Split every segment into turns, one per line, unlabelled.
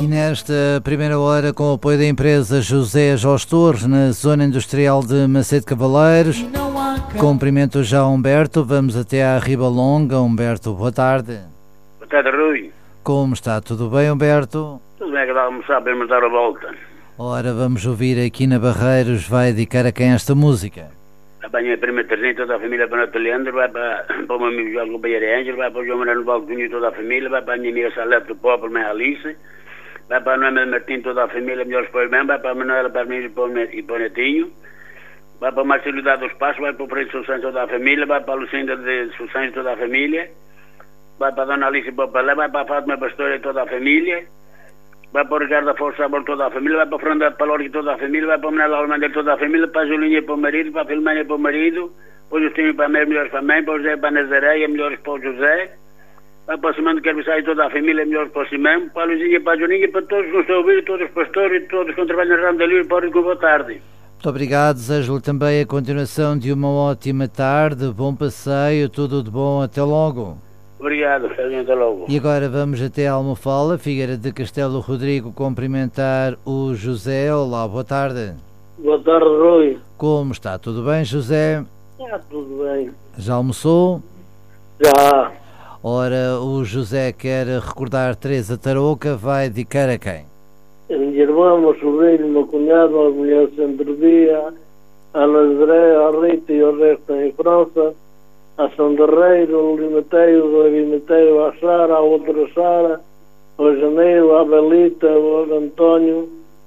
E nesta primeira hora, com o apoio da empresa José Jos Torres, na zona industrial de Macedo Cavaleiros, cumprimento já Humberto, vamos até à Ribalonga. Humberto, boa tarde.
Boa tarde, Rui.
Como está? Tudo bem, Humberto?
Tudo bem, que dá a almoçar para irmos dar a volta.
Ora, vamos ouvir aqui na Barreiros, vai dedicar a quem esta música?
Vai para a minha prima Terzinha, toda a família, para o Neto Leandro, vai para o meu amigo João Companheiro Ângelo, vai para o João Manuel Valcunho e toda a família, vai para a minha amiga Salete do Povo, mãe Alice, vai para a Noemi Martim, toda a família, melhores para o irmão, vai para a Manuela, para mim e para o Netinho, vai para a Marcelidade dos Passos, vai para o Preto Sussães, toda a família, vai para a Lucinda de Sussães, toda a família, vai para a Dona Alice e para o Palé, vai para a Fátima Pastora e toda a família, vai para o Ricardo Afonso Sabor, toda a família, vai para a Fernanda Palori, toda a família, vai para o Manuel Almandeiro, toda a família, para a Julinha e para o marido, para a Filomena e para o marido, para o Justinho e para a Mãe, melhores para a mãe, para o José e para a Nazareia, melhores para o José, vai para o Simão de Carviçal e toda a família, melhores para o Simão, para a Luzinha e para a Juninha, para todos que nos estão a ouvir, todos os pastores e todos que trabalham na Ramo da Livre, para o boa tarde.
Muito obrigado, desejo-lhe também a continuação de uma ótima tarde, bom passeio, tudo de bom, até logo.
Obrigado, até logo.
E agora vamos até a Almofala, Figueira de Castelo Rodrigo, cumprimentar o José. Olá, boa tarde.
Boa tarde, Rui.
Como está? Tudo bem, José?
Está tudo bem.
Já almoçou?
Já.
Ora, o José quer recordar Teresa Tarouca, vai dedicar a quem?
A minha irmã, o meu sobrinho, o meu cunhado, a mulher Centro-Dia, a Nazaré, a Rita e o resto em França, a São Derreiro, o Limateio, o Limateio, a Sara, a outra Sara, o Janeiro, a Belita, o António,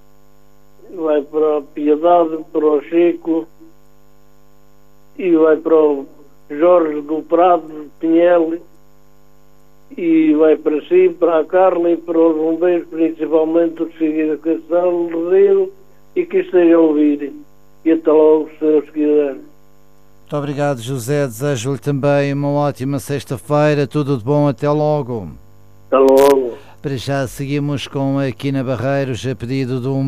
vai para a Piedade, para o Chico, e vai para o Jorge do Prado, de Pinhel, e vai para si, para a Carla e para os bombeiros, principalmente os seguidores que estão no Rio e que estejam a ouvir. E até logo, se Deus quiser.
Muito obrigado, José. Desejo-lhe também uma ótima sexta-feira. Tudo de bom. Até logo.
Até logo.
Para já seguimos com aqui na Barreiros, a pedido de